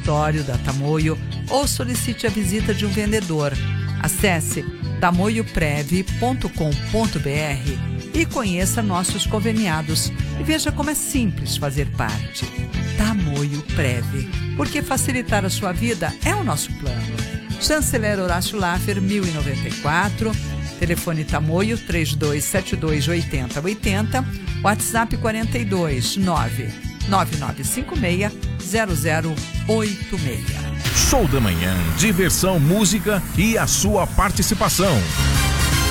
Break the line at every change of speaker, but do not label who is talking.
consultório da Tamoio ou solicite a visita de um vendedor. Acesse tamoioprev.com.br e conheça nossos conveniados e veja como é simples fazer parte. Tamoio Prev, porque facilitar a sua vida é o nosso plano. Chanceler Horácio Laffer, 1094, telefone Tamoio 32728080, WhatsApp 42 99956 0086.
Show da Manhã, diversão, música e a sua participação.